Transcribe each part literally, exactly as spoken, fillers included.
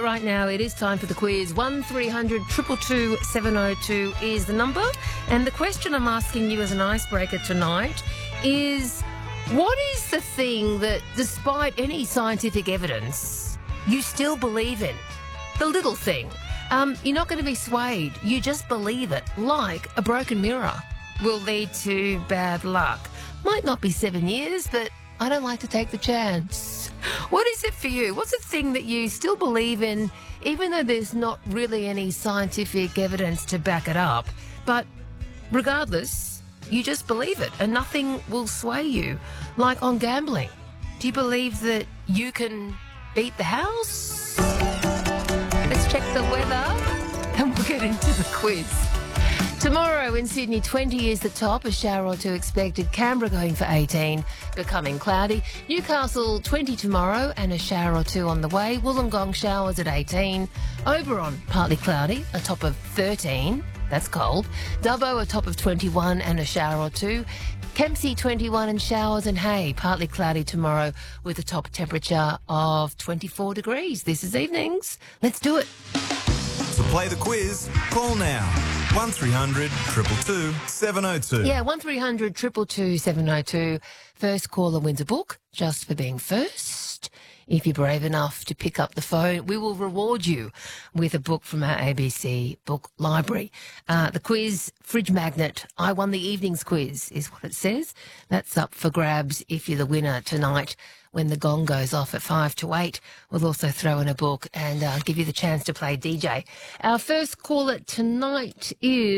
right now, it is time for the quiz. one three hundred two two two seven oh two is the number. And the question I'm asking you as an icebreaker tonight is, what is the thing that, despite any scientific evidence, you still believe in? The little thing. Um, you're not going to be swayed. You just believe it, like a broken mirror will lead to bad luck. Might not be seven years, but I don't like to take the chance. What is it for you? What's the thing that you still believe in, even though there's not really any scientific evidence to back it up? But regardless, you just believe it and nothing will sway you. Like on gambling. Do you believe that you can beat the house? Let's check the weather and we'll get into the quiz. Tomorrow in Sydney, twenty is the top, a shower or two expected. Canberra going for eighteen, becoming cloudy. Newcastle, twenty tomorrow and a shower or two on the way. Wollongong showers at eighteen. Oberon, partly cloudy, a top of thirteen. That's cold. Dubbo, a top of twenty-one and a shower or two. Kempsey, twenty-one and showers, and Hay, partly cloudy tomorrow with a top temperature of twenty-four degrees. This is Evenings. Let's do it. To play the quiz, call now. one three hundred two two two seven oh two. Yeah, one three hundred two two two seven oh two. First caller wins a book just for being first. If you're brave enough to pick up the phone, we will reward you with a book from our A B C book library. Uh, the quiz, Fridge Magnet, I won the evenings quiz, is what it says. That's up for grabs if you're the winner tonight when the gong goes off at five to eight. We'll also throw in a book and uh, give you the chance to play D J. Our first caller tonight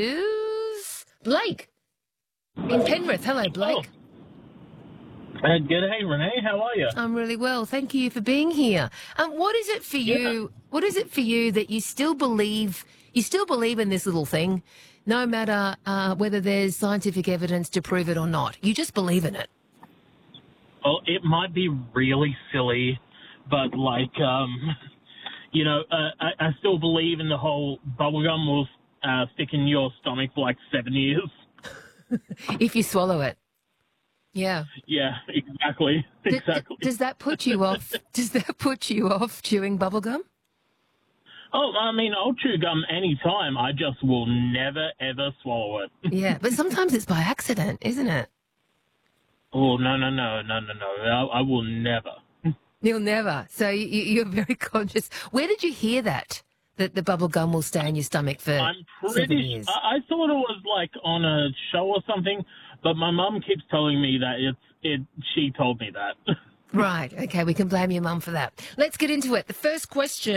is Blake in Penrith. Hello, Blake. Oh. Uh, good day, Renee. How are you? I'm really well. Thank you for being here. Um, what is it for you? Yeah. What is it for you that you still believe? You still believe in this little thing, no matter uh, whether there's scientific evidence to prove it or not. You just believe in it. Well, it might be really silly, but like, um, you know, uh, I, I still believe in the whole bubblegum will uh, stick in your stomach for like seven years. If you swallow it. Yeah. Yeah, exactly. D- exactly. d- does that put you off? Does that put you off chewing bubblegum? Oh, I mean, I'll chew gum anytime. I just will never, ever swallow it. Yeah, but sometimes it's by accident, isn't it? Oh, no, no, no, no, no, no. I, I will never. You'll never. So you, you're very conscious. Where did you hear that, that the bubblegum will stay in your stomach for I'm seven pretty. years? I, I thought it was like on a show or something, but my mum keeps telling me that it's it. She told me that. Right. Okay, we can blame your mum for that. Let's get into it. The first question